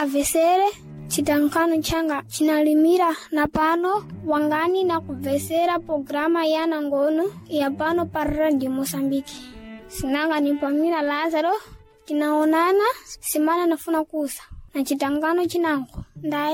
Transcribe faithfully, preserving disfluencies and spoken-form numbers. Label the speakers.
Speaker 1: avesere chitankano changa chinalimira na pano wangani na kuvesera programa yana ngono ya pano para di Mosambiki. Sinanga ni Pamila Lazaro, kinaonana simana nafuna kusa na chitangano chinanko. Ndai